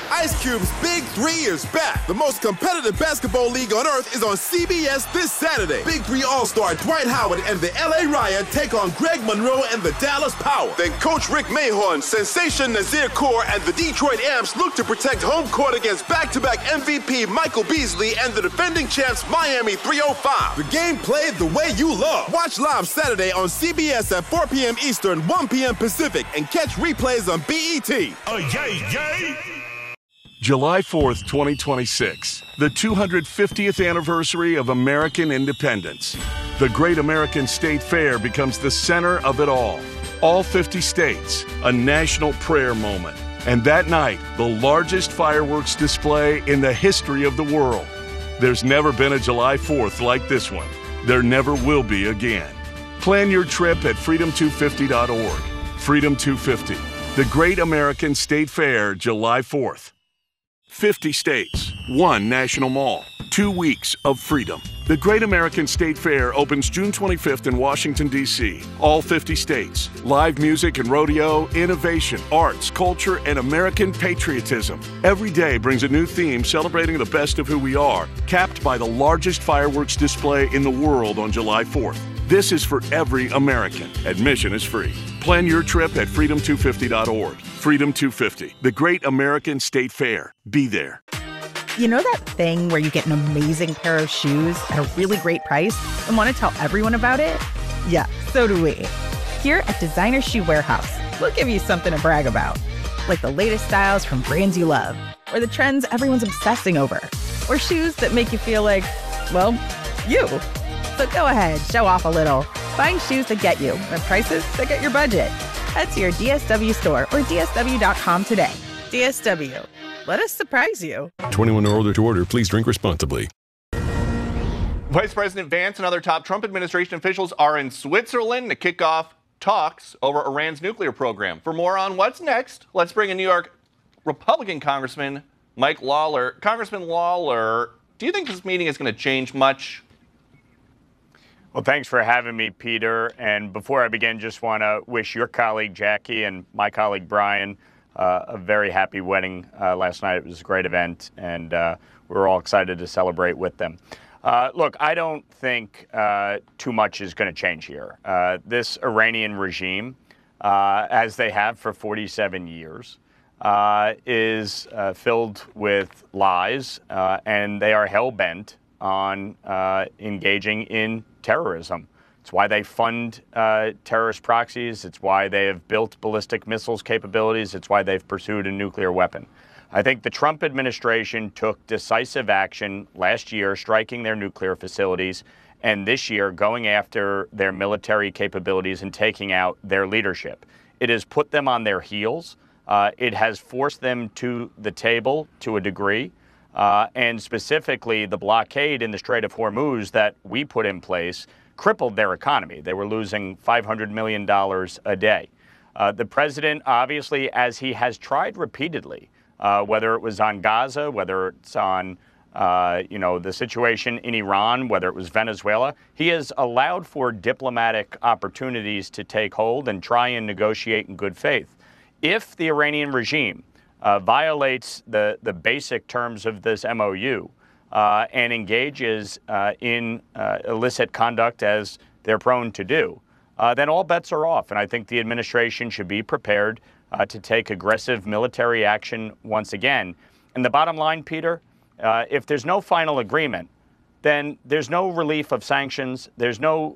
Ice Cube's Big 3 is back. The most competitive basketball league on earth is on CBS this Saturday. Big 3 All-Star Dwight Howard and the LA Riot take on Greg Monroe and the Dallas Power. Then Coach Rick Mahorn, Sensation Nazir Kaur, and the Detroit Amps look to protect home court against back-to-back MVP Michael Beasley and the defending champs Miami 305. The game played the way you love. Watch live Saturday on CBS at 4 p.m. Eastern, 1 p.m. Pacific, and catch replays on BET. Oh, yay! July 4th, 2026, the 250th anniversary of American independence. The Great American State Fair becomes the center of it all. All 50 states, a national prayer moment. And that night, the largest fireworks display in the history of the world. There's never been a July 4th like this one. There never will be again. Plan your trip at freedom250.org. Freedom 250, the Great American State Fair, July 4th. 50 states, one national mall, 2 weeks of freedom. The Great American State Fair opens June 25th in Washington, D.C. All 50 states. Live music and rodeo, innovation, arts, culture, and American patriotism. Every day brings a new theme celebrating the best of who we are, capped by the largest fireworks display in the world on July 4th. This is for every American. Admission is free. Plan your trip at freedom250.org. Freedom 250, the Great American State Fair. Be there. You know that thing where you get an amazing pair of shoes at a really great price and want to tell everyone about it? Yeah, so do we. Here at Designer Shoe Warehouse, we'll give you something to brag about. Like the latest styles from brands you love, or the trends everyone's obsessing over, or shoes that make you feel like, well, you. So go ahead, show off a little. Find shoes that get you at prices that get your budget. Head to your DSW store or DSW.com today. DSW. Let us surprise you. 21 or older to order. Please drink responsibly. Vice President Vance and other top Trump administration officials are in Switzerland to kick off talks over Iran's nuclear program. For more on what's next, let's bring in New York Republican Congressman Mike Lawler. Congressman Lawler, do you think this meeting is going to change much? Well, thanks for having me, Peter. And before I begin, just want to wish your colleague Jackie and my colleague Brian a very happy wedding last night. It was a great event, and we're all excited to celebrate with them. Look, I don't think too much is going to change here. This Iranian regime, as they have for 47 years, is filled with lies, and they are hell-bent on engaging in terrorism. It's why they fund terrorist proxies. It's why they have built ballistic missiles capabilities. It's why they've pursued a nuclear weapon. I think the Trump administration took decisive action last year, striking their nuclear facilities, and this year going after their military capabilities and taking out their leadership. It has put them on their heels. It has forced them to the table to a degree. And specifically, the blockade in the Strait of Hormuz that we put in place crippled their economy. They were losing $500 million a day. The president, obviously, as he has tried repeatedly, whether it was on Gaza, whether it's on the situation in Iran, whether it was Venezuela, he has allowed for diplomatic opportunities to take hold and try and negotiate in good faith. If the Iranian regime violates the basic terms of this MOU and engages in illicit conduct as they're prone to do, then all bets are off. And I think the administration should be prepared to take aggressive military action once again. And the bottom line, Peter, if there's no final agreement, then there's no relief of sanctions, there's no